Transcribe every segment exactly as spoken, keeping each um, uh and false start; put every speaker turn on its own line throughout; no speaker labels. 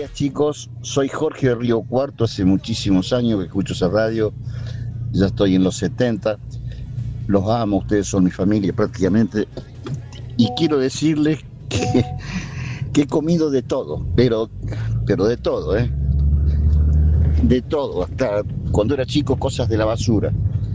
días, chicos. Soy Jorge de Río Cuarto. Hace muchísimos años que escucho esa radio. Ya estoy en los setenta. Los amo, ustedes son mi familia prácticamente. Y quiero decirles que, que he comido de todo, pero, pero de todo, ¿eh? De todo, hasta cuando era chico, cosas de la basura.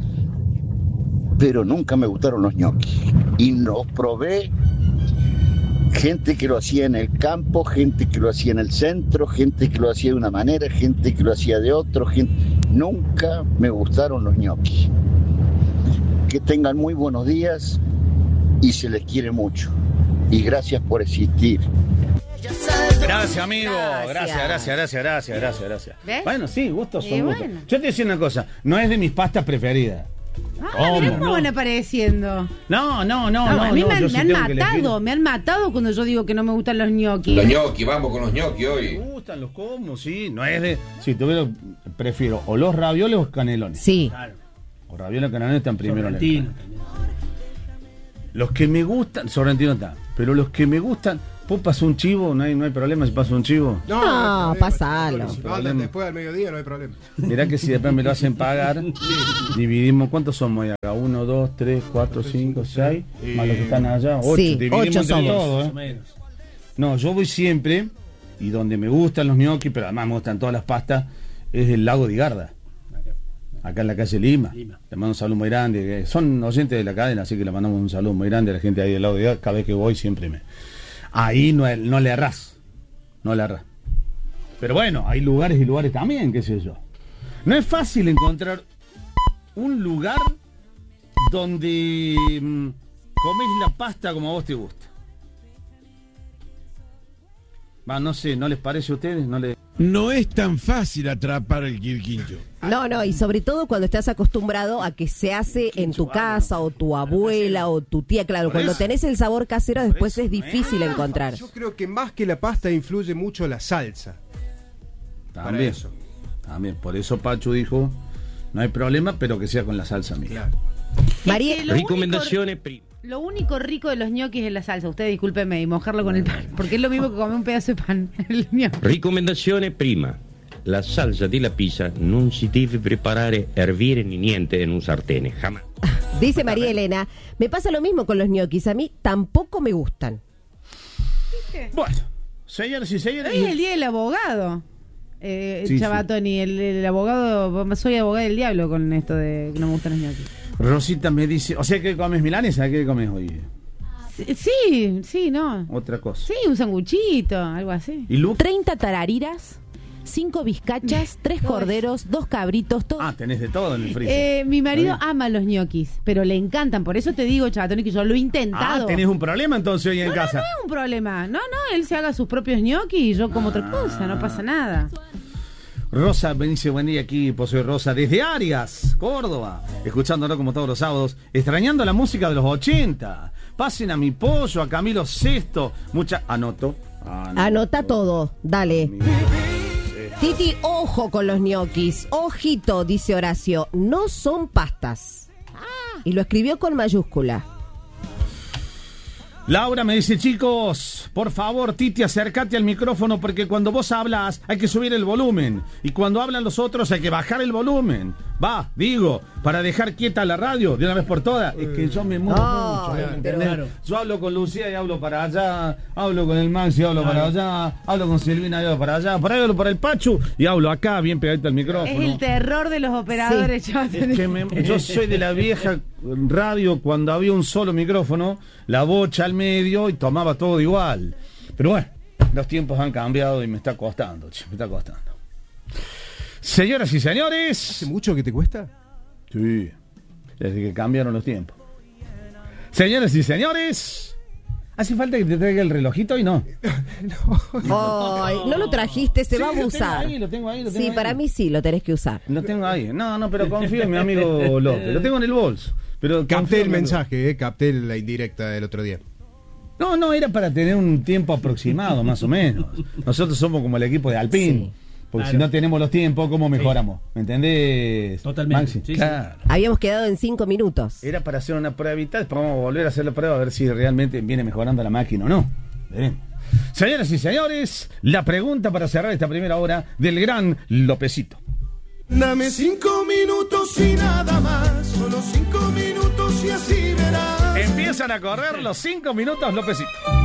Pero nunca me gustaron los ñoquis. Y los probé. Gente que lo hacía en el campo, gente que lo hacía en el centro, gente que lo hacía de una manera, gente que lo hacía de otro. Gente... Nunca me gustaron los ñoquis. Que tengan muy buenos días y se les quiere mucho. Y gracias por existir.
Gracias, amigo. Gracias, gracias, gracias, gracias, gracias, gracias. ¿Ves? Bueno, sí, gustos son gustos. Bueno. Yo te voy a decir una cosa, no es de mis pastas preferidas.
Ah, mirá cómo van apareciendo.
No, no, no, no.
A mí
no,
me, han,
sí
me han matado, me han matado cuando yo digo que no me gustan los ñoquis.
Los ñoquis, vamos con los ñoquis hoy.
Me gustan, los como, sí. No es de. Sí, tuviera, prefiero o los ravioles o los canelones.
Sí. Claro.
Los ravioles o canelones están primero en el. Los que me gustan, Sorrentino está, pero los que me gustan. ¿Vos pasó un chivo? ¿No hay, no hay problema si pasa un chivo?
No, no, no
pasalo.
Si lo andan después del mediodía no hay problema.
Mirá que si después me lo hacen pagar, dividimos, ¿cuántos somos acá? Uno, dos, tres, cuatro, cinco, seis, eh, más los que están allá, ocho.
Sí,
dividimos
ocho
entre
somos.
todos, ¿eh? No, yo voy siempre, y donde me gustan los ñoquis, pero además me gustan todas las pastas, es el lago de Garda. Acá en la calle Lima. Lima. Le mando un saludo muy grande. Son oyentes de la cadena, así que le mandamos un saludo muy grande a la gente ahí del lago de Garda. Cada vez que voy siempre me... Ahí no, no le errás, no le errás. Pero bueno, hay lugares y lugares también, qué sé yo. No es fácil encontrar un lugar donde mmm, comes la pasta como a vos te gusta. Va, no sé, ¿no les parece a ustedes? No le...
No es tan fácil atrapar el quirquincho.
No, no, y sobre todo cuando estás acostumbrado a que se hace en tu casa, o tu abuela, o tu tía, claro, cuando tenés el sabor casero después es difícil encontrar.
Yo creo que más que la pasta influye mucho la salsa.
También,
para eso.
También, por eso Pachu dijo, no hay problema, pero que sea con la salsa mía.
Claro.
María,
es que
recomendaciones pri-
Lo único rico de los ñoquis es la salsa. Usted discúlpeme y mojarlo con el pan, porque es lo mismo que comer un pedazo de pan. El ñoqui.
Ricomendazione prima. La salsa di la pizza non si deve preparare, hervire ni niente en un sartén, jamás.
Dice María Elena, me pasa lo mismo con los ñoquis, a mí tampoco me gustan.
Bueno, señores y señores.
Hoy es el día del abogado. Eh,
Sí,
Chabatoni, el, el abogado, soy abogado del diablo con esto de que no me gustan los ñoquis.
Rosita me dice, o sea, ¿qué comes milanesa? ¿Qué comes hoy?
Sí, sí, no.
Otra cosa.
Sí, un sanguchito, algo así.
¿Y Lu?
treinta tarariras, cinco bizcachas, tres corderos, dos cabritos, todo.
Ah, tenés de todo en el freezer.
Eh, mi marido
Está bien.
ama los ñoquis, pero le encantan. Por eso te digo, Chabatoni, que yo lo he intentado.
Ah, tenés un problema entonces hoy en
no,
casa.
No, no es un problema. No, no, él se haga sus propios ñoquis y yo como otra cosa, no pasa nada.
Rosa, Benicio, buen día aquí, pues soy Rosa, desde Arias, Córdoba, escuchándolo como todos los sábados, extrañando la música de los ochenta. Pasen a mi pollo, a Camilo Sesto, mucha... Anoto. anoto
Anota todo, dale. Titi, ojo con los ñoquis, ojito, dice Horacio, no son pastas. Y lo escribió con mayúscula.
Laura me dice, chicos, por favor, Titi, acércate al micrófono porque cuando vos hablas hay que subir el volumen y cuando hablan los otros hay que bajar el volumen. Va, digo, para dejar quieta la radio de una vez por todas. Es que yo me muevo
Oh,
mucho, ¿me
pero
entendés?
claro.
Yo hablo con Lucía y hablo para allá, hablo con el Maxi y hablo para allá, hablo con Silvina y hablo para allá, por ahí hablo para el Pachu y hablo acá, bien pegadito al micrófono.
Es el terror de los operadores,
Sí.
Chabatoni.
Es que me- yo soy de la vieja radio cuando había un solo micrófono, la bocha al medio y tomaba todo igual. Pero bueno, los tiempos han cambiado y me está costando, che, me está costando. Señoras y señores.
¿Hace mucho que te cuesta?
Sí, desde que cambiaron los tiempos. Señoras y señores, ¿hace falta que te traiga el relojito y no?
Ay, no lo trajiste, se
Sí,
va a
lo tengo
abusar.
ahí, lo tengo ahí, lo tengo
Sí,
ahí.
para mí sí, lo tenés que usar.
Lo tengo ahí. No, no, pero confío en mi amigo López. Lo tengo en el bolso. Pero confío
Capté el
en mi-
mensaje, eh, capté la indirecta del otro día.
No, no, era para tener un tiempo aproximado, más o menos. Nosotros somos como el equipo de Alpine.
Sí.
Porque
Claro.
si no tenemos los tiempos, ¿cómo mejoramos? ¿Me entendés?
Totalmente,
Maxi?
sí, sí.
Claro.
Habíamos quedado en cinco minutos.
Era para hacer una prueba vital, después vamos a volver a hacer la prueba a ver si realmente viene mejorando la máquina o no. Veremos. Señoras y señores, la pregunta para cerrar esta primera hora del gran Lopecito.
Dame cinco minutos y nada más, solo cinco minutos y así verás.
Empiezan a correr los cinco minutos, Lopecito.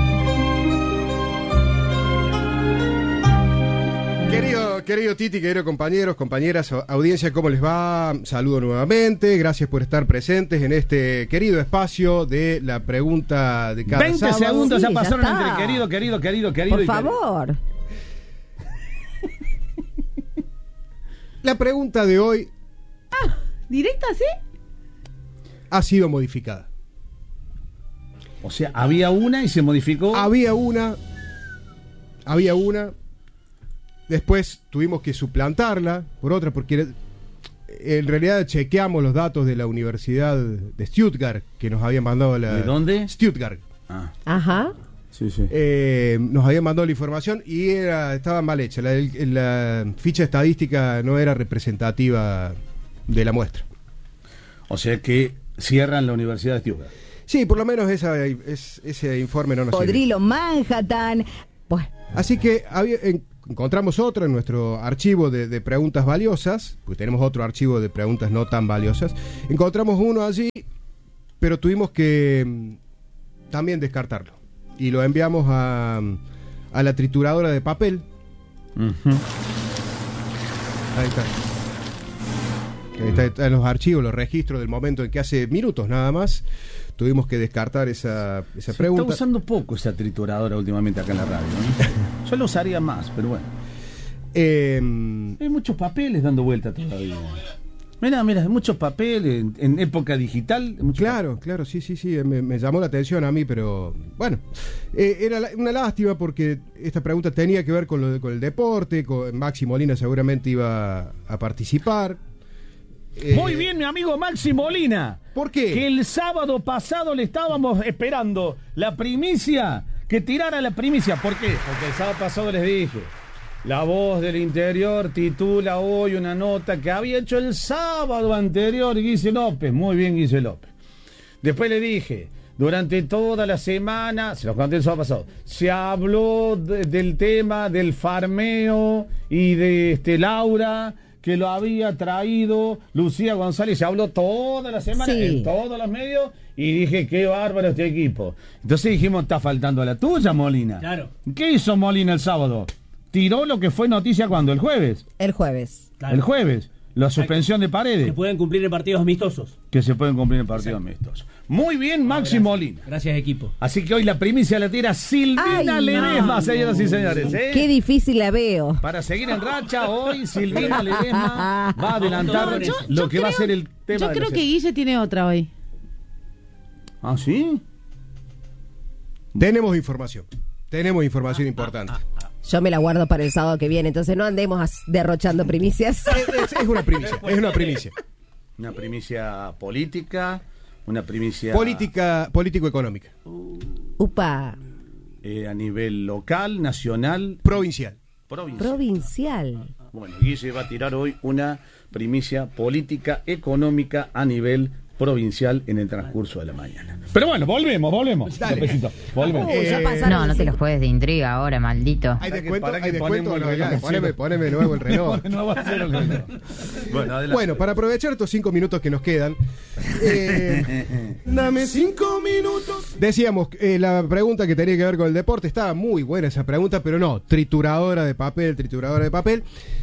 Querido, querido Titi, queridos compañeros, compañeras, audiencia, ¿cómo les va? Saludo nuevamente, gracias por estar presentes en este querido espacio de la pregunta de cada
veinte
sábado.
segundos
Sí,
ya
ya
pasaron
está.
entre querido, querido, querido, querido
Por
y querido.
favor.
La pregunta de hoy
¿Directo así?
ha sido modificada.
O sea, había una y se modificó.
Había una, había una, después tuvimos que suplantarla por otra, porque en realidad chequeamos los datos de la Universidad de Stuttgart, que nos habían mandado la...
¿De dónde?
Stuttgart.
Ah,
Ajá.
sí, sí.
Eh, nos habían mandado la información y era, estaba mal hecha. La, la ficha estadística no era representativa de la muestra.
O sea que cierran la Universidad de Stuttgart.
Sí, por lo menos esa, es, ese informe no nos sirve.
Podrilo, Manhattan. Bueno,
Así que había- en- encontramos otro en nuestro archivo de, de preguntas valiosas, pues tenemos otro archivo de preguntas no tan valiosas. Encontramos uno allí, pero tuvimos que mm, también descartarlo. Y lo enviamos a, a la trituradora de papel.
Ujú.
Ahí está. Ahí está, está en los archivos, los registros del momento en que hace minutos nada más tuvimos que descartar esa, esa
Se
pregunta.
está usando poco esa trituradora últimamente acá en la radio, ¿no? Yo lo usaría más, pero bueno.
Eh,
Hay muchos papeles dando vuelta todavía. Mira, mira, hay muchos papeles en, en época digital. muchos
Claro, claro, sí, sí, sí, me, me llamó la atención a mí, pero bueno, eh, era la- una lástima porque esta pregunta tenía que ver con, lo de- con el deporte, con Maxi Molina seguramente iba a participar. Eh,
Muy bien, mi amigo Maxi Molina.
¿Por qué?
Que el sábado pasado le estábamos esperando la primicia, que tirara la primicia. ¿Por qué? Porque el sábado pasado les dije, La Voz del Interior titula hoy una nota que había hecho el sábado anterior Guise López. Muy bien, Guise López. Después le dije, durante toda la semana, se los conté el sábado pasado, se habló de- del tema del farmeo y de este Laura, que lo había traído Lucía González. Se habló toda la semana
Sí.
en todos los medios y dije, qué bárbaro este equipo. Entonces dijimos, está faltando a la tuya, Molina.
Claro.
¿Qué hizo Molina el sábado? Tiró lo que fue noticia cuando, el jueves.
el jueves.
Claro.
El jueves. La suspensión de Paredes.
Que pueden cumplir en partidos amistosos.
Que se pueden cumplir en partidos mixtos. Muy bien, Maxi
Gracias.
Molina.
Gracias, equipo.
Así que hoy la primicia la tira Silvina
Ay,
Ledesma,
no.
señoras y señores. ¿eh?
Qué difícil la veo.
Para seguir en racha, hoy Silvina Ledesma va a adelantar
No, yo-
lo
yo
que va a
creo-
ser el tema
Yo
de
creo
la
que
semana.
Guille tiene otra hoy.
¿Ah, sí?
Tenemos información, tenemos información importante.
Yo me la guardo para el sábado que viene, entonces no andemos as- derrochando primicias.
Es, es- es una primicia, es una primicia.
Una primicia política, una primicia
Política, político-económica,
Upa,
eh, a nivel local, nacional,
provincial.
provincial.
provincial.
Bueno, Guille va a tirar hoy una primicia política, económica a nivel provincial en el transcurso de la mañana. Pero bueno, volvemos, volvemos.
Dale.
Lopecito, volvemos.
Uy, ya
Eh,
pasaron
No, no
los
te
cinco.
los juegues de intriga ahora, maldito.
¿Hay
¿Para qué-
descuento?
para qué
¿Hay descuento?
ponemos
No,
el
ya,
reloj?
poneme, poneme nuevo el reloj.
No va a ser el reloj. Bueno, adelante.
Bueno, para aprovechar estos cinco minutos que nos quedan, eh,
Dame cinco minutos.
decíamos, eh, la pregunta que tenía que ver con el deporte, estaba muy buena esa pregunta, pero no, trituradora de papel, trituradora de papel.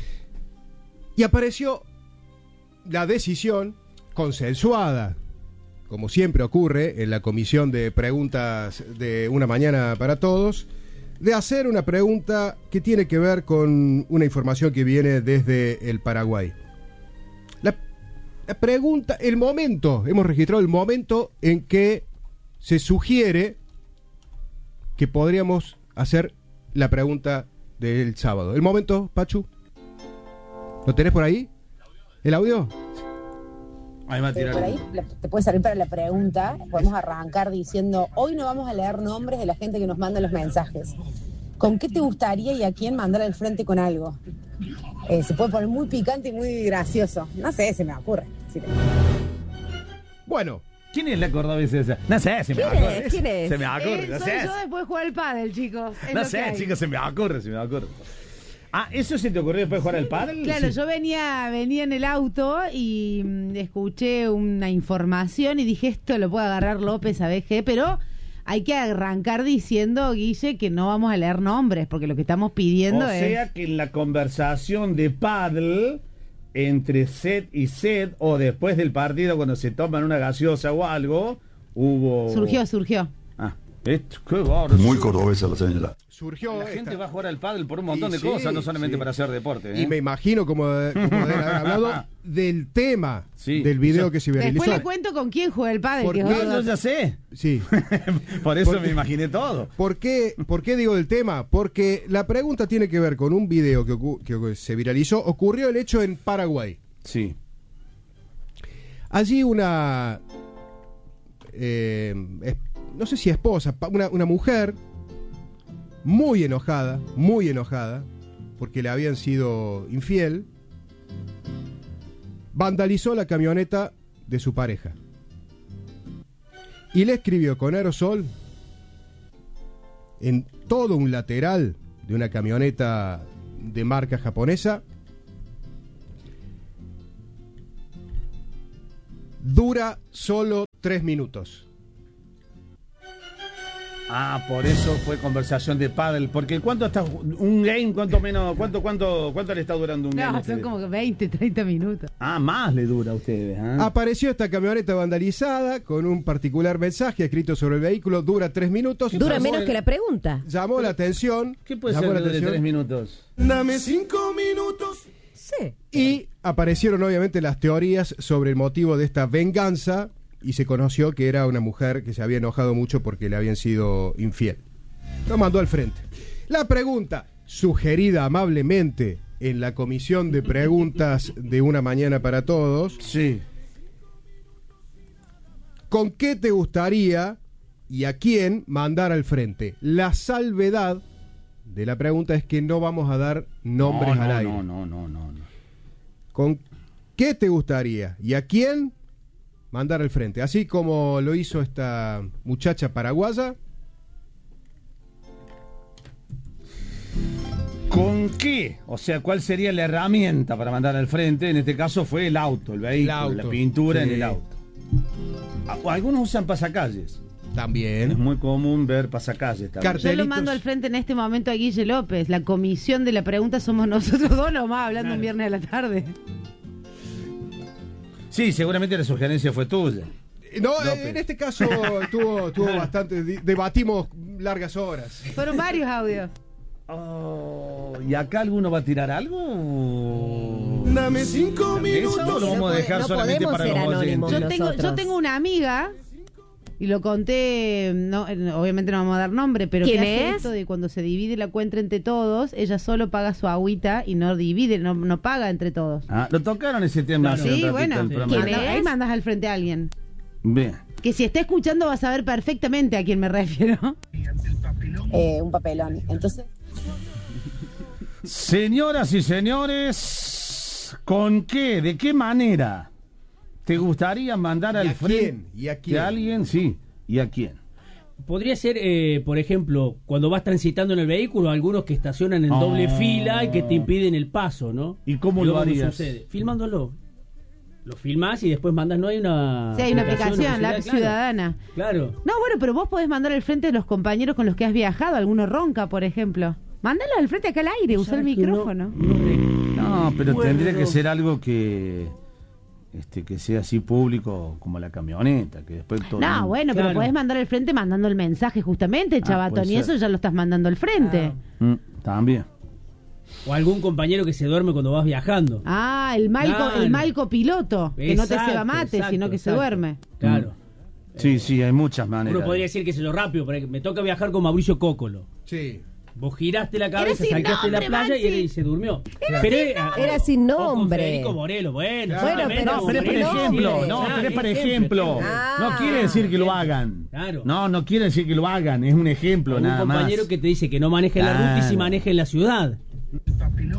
Y apareció la decisión consensuada, como siempre ocurre en la comisión de preguntas de Una Mañana para Todos, de hacer una pregunta que tiene que ver con una información que viene desde el Paraguay. La, la pregunta, el momento, hemos registrado el momento en que se sugiere que podríamos hacer la pregunta del sábado. El momento, Pachu. ¿Lo tenés por ahí? ¿El audio?
Ahí va a
Eh,
tirar.
por ahí la- te puede servir para la pregunta. Podemos arrancar diciendo, hoy no vamos a leer nombres de la gente que nos manda los mensajes. ¿Con qué te gustaría y a quién mandar al frente con algo? Eh, se puede poner muy picante y muy gracioso. No sé, se me ocurre. Sí.
Bueno,
¿Quién es la cordobesa esa? No sé, se me
¿Quién
ocurre.
es? ¿Quién es?
Se me ocurre,
Eh,
no
soy
sé.
yo después de jugar al pádel, chicos. Es
No
lo que
sé,
hay.
chicos, se me ocurre, se me ocurre. Ah, ¿eso se te ocurrió después de jugar al pádel?
Claro,
Sí.
yo venía, venía en el auto y mm, escuché una información y dije, esto lo puede agarrar López, ¿sabés qué? Pero hay que arrancar diciendo, Guille, que no vamos a leer nombres, porque lo que estamos pidiendo
O
es...
sea que en la conversación de pádel entre Seth y Seth, o después del partido cuando se toman una gaseosa o algo, hubo...
Surgió, surgió.
Ah, esto, qué bárbaro.
Muy cordobesa la señora.
Surgió
La
esta-
gente va a jugar al pádel por un montón
Y
de
sí,
cosas, no solamente
sí.
para hacer deporte. ¿eh?
Y me imagino, como, como deben haber hablado, del tema
Sí.
del video que se viralizó.
Después le cuento con quién juega el pádel.
¿Por
que es
qué?
otro
No, yo ya sé.
Sí.
Por eso
Porque-
me imaginé todo.
¿Por qué, ¿Por qué digo del tema? Porque la pregunta tiene que ver con un video que, ocu- que se viralizó. Ocurrió el hecho en Paraguay.
Sí.
Allí una, eh, es- no sé si esposa, pa- una, una mujer muy enojada, muy enojada, porque le habían sido infiel, vandalizó la camioneta de su pareja. Y le escribió con aerosol en todo un lateral de una camioneta de marca japonesa: dura solo tres minutos.
Ah, por eso fue conversación de pádel. Porque ¿cuánto está un game? ¿Cuánto menos? ¿Cuánto, cuánto, cuánto le está durando un game?
No,
a
son
ustedes?
como que veinte, treinta minutos.
Ah, más le dura a ustedes. ¿ah?
Apareció esta camioneta vandalizada con un particular mensaje escrito sobre el vehículo: dura tres minutos.
Dura
Llamó-
menos que la pregunta.
Llamó la atención.
¿Qué puede
llamó
ser
la
de
atención,
tres minutos?
Dame cinco minutos.
Sí.
Y aparecieron obviamente las teorías sobre el motivo de esta venganza, y se conoció que era una mujer que se había enojado mucho porque le habían sido infiel. Lo mandó al frente. La pregunta, sugerida amablemente en la comisión de preguntas de Una Mañana para Todos:
Sí.
¿con qué te gustaría y a quién mandar al frente? La salvedad de la pregunta es que no vamos a dar nombres
no,
al
no,
aire.
No, no, no, no, no.
¿Con qué te gustaría y a quién mandar al frente? Así como lo hizo esta muchacha paraguaya.
¿Con qué? O sea, ¿cuál sería la herramienta para mandar al frente? En este caso fue el auto, el vehículo,
El auto.
la pintura
Sí.
en el auto. A- Algunos usan pasacalles. Es
También.
muy común ver pasacalles también.
Cartel.
Yo lo
Delitos.
mando al frente en este momento a Guille López. La comisión de la pregunta somos nosotros dos nomás, hablando un viernes a la tarde.
Sí, seguramente la sugerencia fue tuya.
No,
López.
en este caso tuvo, tuvo bastante. di- Debatimos largas horas.
Fueron varios audios.
Oh, ¿y acá alguno va a tirar algo?
Dame cinco
¿Eso o lo
minutos.
vamos a dejar
No
solamente
podemos
para
ser
los
anónimos.
oyentes?
Yo tengo, yo
Nosotros.
tengo una amiga, y lo conté, no, eh, obviamente no vamos a dar nombre, pero
¿Quién
que hace
es?
esto de cuando se divide la cuenta entre todos, ella solo paga su agüita y no divide, no, no paga entre todos.
Ah, lo tocaron ese tema
Claro.
hace un
Sí,
ratito
bueno,
del programa.
¿Quién
manda-
es?
ahí mandas al frente a alguien.
Bien.
Que si está escuchando va a saber perfectamente a quién me refiero.
Eh, un papelón. Entonces,
Señoras y señores, ¿con qué, de qué manera te gustaría mandar
¿Y
al
a
frente
quién? ¿Y a quién?
de alguien? Sí, ¿y a quién?
Podría ser, eh, por ejemplo, cuando vas transitando en el vehículo, algunos que estacionan en
Oh.
doble fila y que te impiden el paso, ¿no?
¿Y cómo
Luego
lo
no
harías?
sucede. Filmándolo. Lo filmás y después mandas, no hay una...
Sí, hay una aplicación, la app
claro.
ciudadana.
Claro.
No, bueno, pero vos podés mandar al frente de los compañeros con los que has viajado, alguno ronca, por ejemplo. Mándalo al frente acá al aire, usa el
¿Sabes que no-
micrófono.
No, pero
Bueno.
tendría que ser algo que este que sea así público como la camioneta, que después todo el
No,
mundo-
bueno, pero
Claro.
podés mandar al frente mandando el mensaje justamente, chavatón,
puede
y eso
ser.
ya lo estás mandando al frente.
Mm, también.
O algún compañero que se duerme cuando vas viajando.
Ah, el mal, co-
Claro.
el mal copiloto, que no te
Exacto,
ceba mate,
exacto,
sino que se
exacto.
duerme.
Claro.
Sí, sí, hay muchas maneras.
Uno podría decir que se lo rápido, pero me toca viajar con Mauricio Cócolo.
Sí.
Vos giraste la cabeza,
sin
saltaste
nombre,
la playa
Maxi.
y él se durmió.
Era
Pero
sin
era-
Era sin
o con
nombre.
Federico Morelo, bueno.
Bueno,
solamente
pero
No, pero es por
sin
Morelo.
ejemplo,
nombre.
no,
Ah,
pero es por
ejemplo,
ejemplo.
ejemplo.
No
Ah.
quiere decir que lo hagan.
Claro.
No, no quiere decir que lo hagan, es un ejemplo
Un
nada más.
compañero que te dice que no maneje en la ruta y si
Claro.
maneje en la ciudad.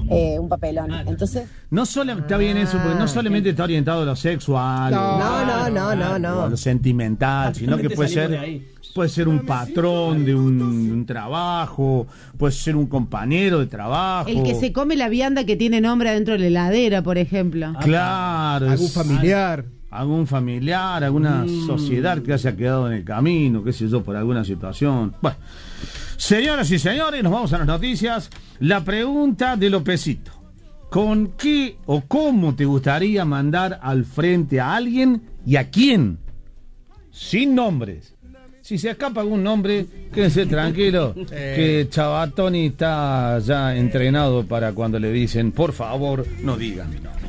eh, un papelón. Entonces...
No solamente, está bien eso, porque no solamente está orientado a lo sexual,
No,
o,
no, no, no, no.
o a lo sentimental, sino que puede ser, puede ser un patrón de un, de un trabajo, puede ser un compañero de trabajo.
El que se come la vianda que tiene nombre adentro de la heladera, por ejemplo.
Claro.
Algún
es-
familiar.
algún familiar, alguna
Mm.
sociedad que haya quedado en el camino, qué sé yo, por alguna situación. Bueno, señoras y señores, nos vamos a las noticias. La pregunta de Lopecito. ¿Con qué o cómo te gustaría mandar al frente a alguien y a quién? Sin nombres. Si se escapa algún nombre, quédense tranquilo, que Chavatoni está ya entrenado para cuando le dicen, por favor, no digan mi nombre.